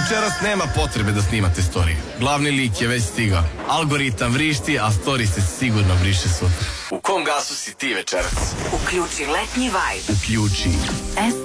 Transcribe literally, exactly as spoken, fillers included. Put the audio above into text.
Večeras nema potrebe da snimate story. Glavni lik je već stigao. Algoritam vrišti, a story se sigurno briše sutra. U kom gasu si ti večeras? Uključi letnji vibe. Uključi S